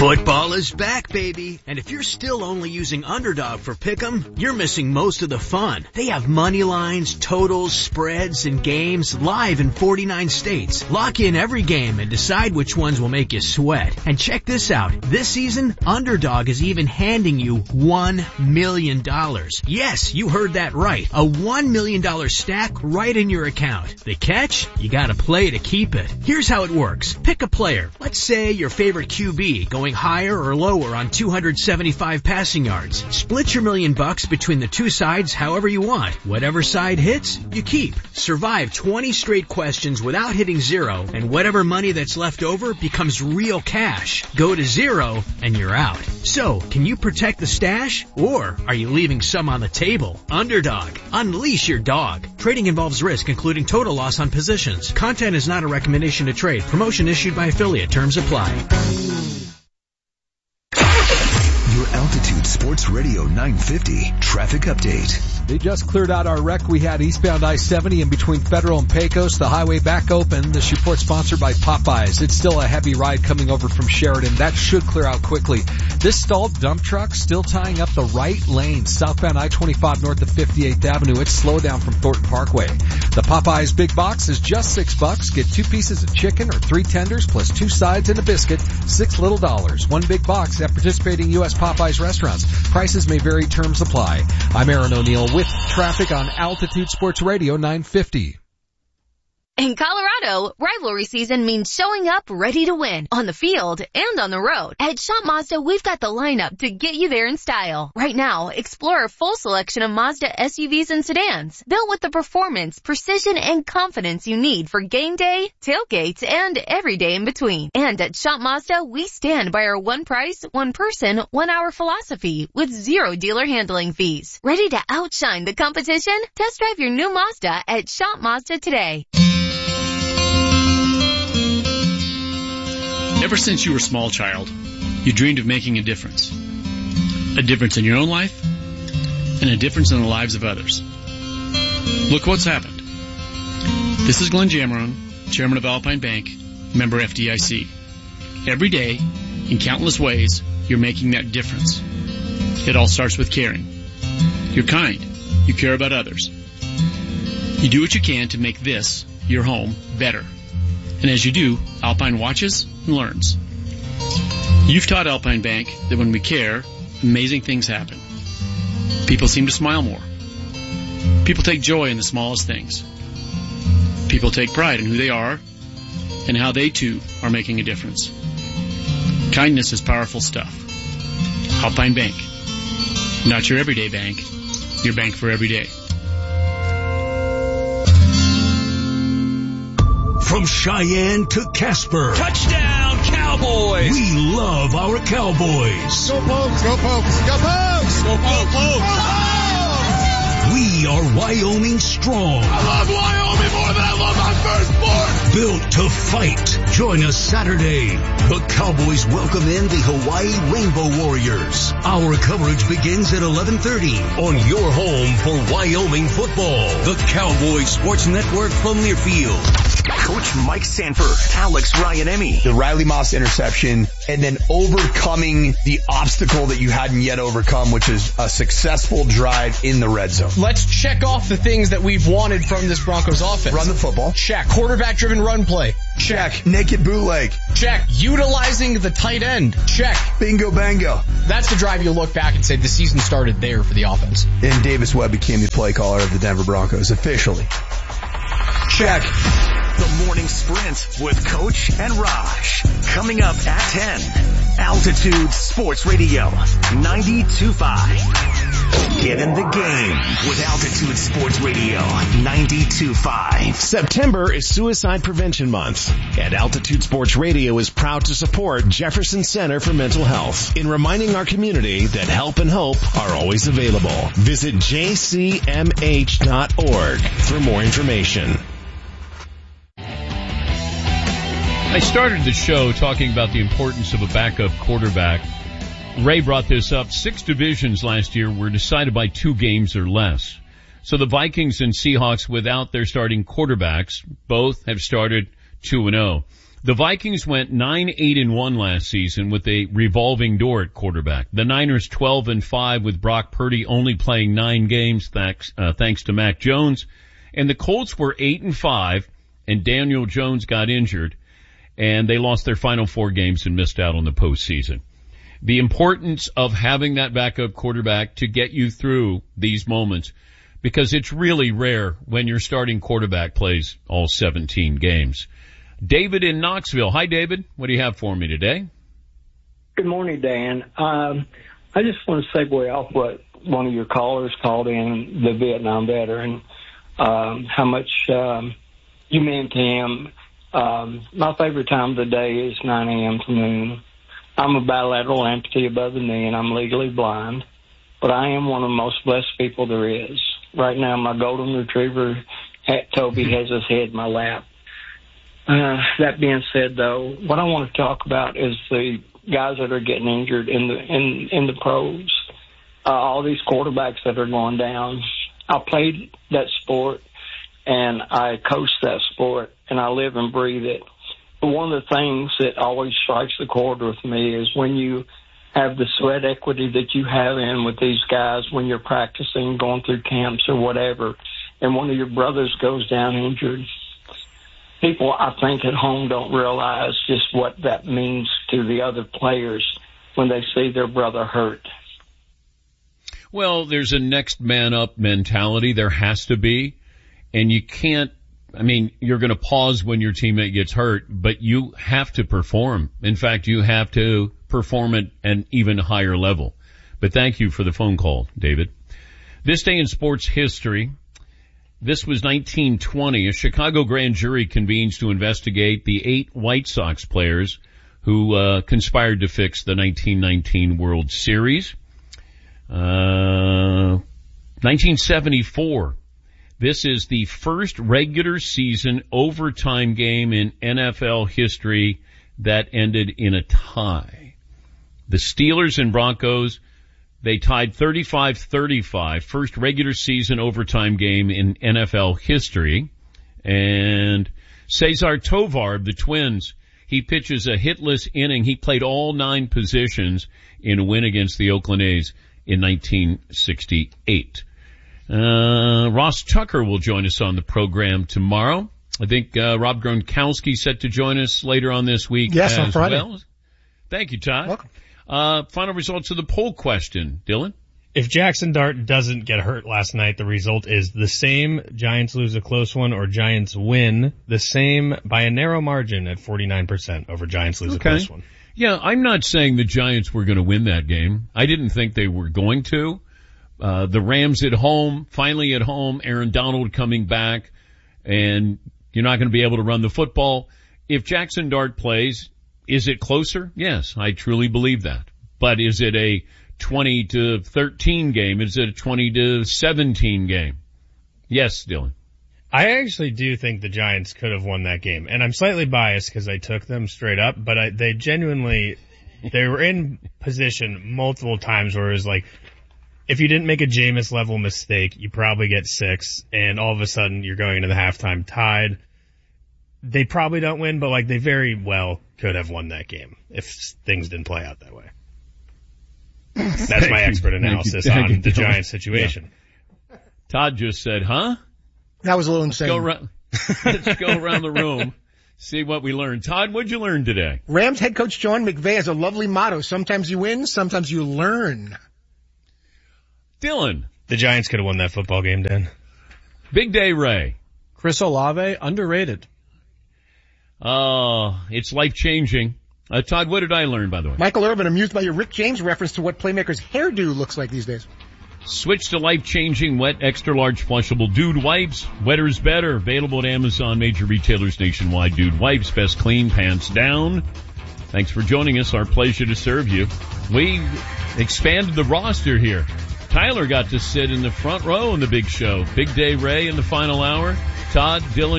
Football is back, baby. And if you're still only using Underdog for Pick'em, you're missing most of the fun. They have money lines, totals, spreads, and games live in 49 states. Lock in every game and decide which ones will make you sweat. And check this out. This season, Underdog is even handing you $1 million. Yes, you heard that right. A $1 million stack right in your account. The catch? You gotta play to keep it. Here's how it works. Pick a player. Let's say your favorite QB going higher or lower on 275 passing yards. Split your $1 million between the two sides however you want. Whatever side hits, you keep. Survive 20 straight questions without hitting zero, and whatever money that's left over becomes real cash. Go to zero, and you're out. So, can you protect the stash, or are you leaving some on the table? Underdog. Unleash your dog. Trading involves risk, including total loss on positions. Content is not a recommendation to trade. Promotion issued by affiliate. Terms apply. Your Altitude Sports Radio 950 traffic update. They just cleared out our wreck we had eastbound I-70 in between Federal and Pecos. The highway back open. This report sponsored by Popeyes. It's still a heavy ride coming over from Sheridan. That should clear out quickly. This stalled dump truck still tying up the right lane southbound I-25 north of 58th Avenue. It's slowed down from Thornton Parkway. The Popeyes Big Box is just $6. Get 2 pieces of chicken or 3 tenders plus 2 sides and a biscuit. $6 little dollars. 1 big box at participating U.S. Popeyes restaurants. Prices may vary. Terms apply. I'm Aaron O'Neill with traffic on Altitude Sports Radio 950. In Colorado, rivalry season means showing up ready to win on the field and on the road. At Shop Mazda, we've got the lineup to get you there in style. Right now, explore our full selection of Mazda SUVs and sedans, built with the performance, precision, and confidence you need for game day, tailgates, and every day in between. And at Shop Mazda, we stand by our one price, one person, 1 hour philosophy with 0 dealer handling fees. Ready to outshine the competition? Test drive your new Mazda at Shop Mazda today. Ever since you were a small child, you dreamed of making a difference. A difference in your own life, and a difference in the lives of others. Look what's happened. This is Glenn Jameron, Chairman of Alpine Bank, member FDIC. Every day, in countless ways, you're making that difference. It all starts with caring. You're kind. You care about others. You do what you can to make this, your home, better. And as you do, Alpine watches and learns. You've taught Alpine Bank that when we care, amazing things happen. People seem to smile more. People take joy in the smallest things. People take pride in who they are and how they too are making a difference. Kindness is powerful stuff. Alpine Bank. Not your everyday bank, your bank for every day. From Cheyenne to Casper. Touchdown, Cowboys! We love our Cowboys. Go Pokes, go Pokes, go Pokes! Go Pokes! We are Wyoming strong. I love Wyoming more than I love my firstborn. Built to fight. Join us Saturday. The Cowboys welcome in the Hawaii Rainbow Warriors. Our coverage begins at 11:30 on your home for Wyoming football. The Cowboys Sports Network from Learfield. Coach Mike Sanford, Alex Ryan-Emmy. The Riley Moss interception, and then overcoming the obstacle that you hadn't yet overcome, which is a successful drive in the red zone. Let's check off the things that we've wanted from this Broncos offense. Run the football. Check. Quarterback-driven run play. Check. Naked bootleg. Check. Utilizing the tight end. Check. Bingo bango. That's the drive you look back and say the season started there for the offense. And Davis Webb became the play caller of the Denver Broncos officially. Check. The Morning Sprint with Coach and Raj. Coming up at 10. Altitude Sports Radio 92.5. Get in the game with Altitude Sports Radio 92.5. September is Suicide Prevention Month, and Altitude Sports Radio is proud to support Jefferson Center for Mental Health in reminding our community that help and hope are always available. Visit jcmh.org for more information. I started the show talking about the importance of a backup quarterback. Ray brought this up. 6 divisions last year were decided by 2 games or less. So the Vikings and Seahawks, without their starting quarterbacks, both have started 2-0. The Vikings went 9-8-1 last season with a revolving door at quarterback. The Niners 12-5 with Brock Purdy only playing 9 games thanks to Mac Jones. And the Colts were 8-5 and Daniel Jones got injured and they lost their final 4 games and missed out on the postseason. The importance of having that backup quarterback to get you through these moments, because it's really rare when your starting quarterback plays all 17 games. David in Knoxville. Hi, David. What do you have for me today? Good morning, Dan. I just want to segue off what one of your callers called in, the Vietnam veteran, how much you meant to him. My favorite time of the day is 9 a.m. to noon. I'm a bilateral amputee above the knee, and I'm legally blind, but I am one of the most blessed people there is. Right now, my golden retriever, Toby, has his head in my lap. That being said, though, what I want to talk about is the guys that are getting injured in the pros. All these quarterbacks that are going down. I played that sport, and I coached that sport, and I live and breathe it. But one of the things that always strikes the chord with me is when you have the sweat equity that you have in with these guys when you're practicing, going through camps or whatever, and one of your brothers goes down injured. People, I think, at home don't realize just what that means to the other players when they see their brother hurt. Well, there's a next man up mentality. There has to be. And you can't, you're going to pause when your teammate gets hurt, but you have to perform. In fact, you have to perform at an even higher level. But thank you for the phone call, David. This day in sports history, this was 1920. A Chicago grand jury convenes to investigate the 8 White Sox players who conspired to fix the 1919 World Series. 1974. This is the first regular season overtime game in NFL history that ended in a tie. The Steelers and Broncos, they tied 35-35, first regular season overtime game in NFL history. And Cesar Tovar of the Twins, he pitches a hitless inning. He played all 9 positions in a win against the Oakland A's in 1968. Ross Tucker will join us on the program tomorrow. I think Rob Gronkowski set to join us later on this week. Yes, on Friday. Well. Thank you, Todd. Welcome. Final results of the poll question, Dylan. If Jackson Dart doesn't get hurt last night, the result is the same. Giants lose a close one, or Giants win the same by a narrow margin at 49% over Giants lose a close one. Yeah, I'm not saying the Giants were going to win that game. I didn't think they were going to. The Rams at home, finally at home, Aaron Donald coming back, and you're not going to be able to run the football. If Jackson Dart plays, is it closer? Yes, I truly believe that. But is it a 20-13 game? Is it a 20-17 game? Yes, Dylan. I actually do think the Giants could have won that game. And I'm slightly biased because I took them straight up, but they were in position multiple times where it was like, if you didn't make a Jameis level mistake, you probably get 6, and all of a sudden you're going into the halftime tied. They probably don't win, but they very well could have won that game if things didn't play out that way. That's my expert analysis on the Giants situation. Yeah. Todd just said, huh? That was a little insane. Let's go around the room, see what we learned. Todd, what'd you learn today? Rams head coach Sean McVay has a lovely motto. Sometimes you win, sometimes you learn. Dylan. The Giants could have won that football game, Dan. Big Day Ray. Chris Olave, underrated. It's life-changing. Todd, what did I learn, by the way? Michael Irvin, amused by your Rick James reference to what Playmaker's hairdo looks like these days. Switch to life-changing wet, extra-large flushable Dude Wipes. Wetter's better. Available at Amazon, major retailers nationwide. Dude Wipes, best clean, pants down. Thanks for joining us. Our pleasure to serve you. We expanded the roster here. Tyler got to sit in the front row in the big show. Big Day Ray in the final hour. Todd, Dylan,